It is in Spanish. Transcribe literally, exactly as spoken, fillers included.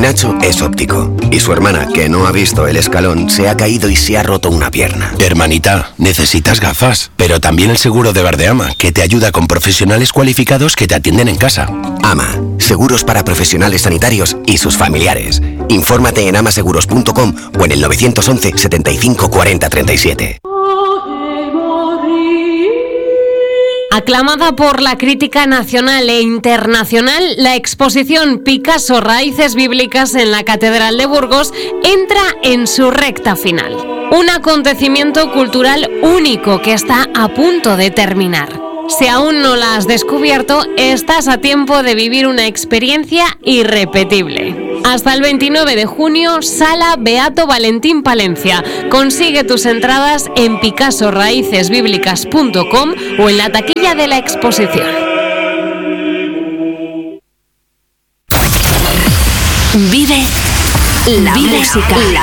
Nacho es óptico y su hermana, que no ha visto el escalón, se ha caído y se ha roto una pierna. Hermanita, necesitas gafas, pero también el seguro de Verdeama, que te ayuda con profesionales cualificados que te atienden en casa. AMA, seguros para profesionales sanitarios y sus familiares. Infórmate en amaseguros punto com o en el nueve once, setenta y cinco, cuarenta, treinta y siete. Aclamada por la crítica nacional e internacional, la exposición Picasso Raíces Bíblicas en la Catedral de Burgos entra en su recta final. Un acontecimiento cultural único que está a punto de terminar. Si aún no la has descubierto, estás a tiempo de vivir una experiencia irrepetible. Hasta el veintinueve de junio, Sala Beato Valentín Palencia. Consigue tus entradas en picasso raíces bíblicas punto com o en la taquilla de la exposición. Vive la música.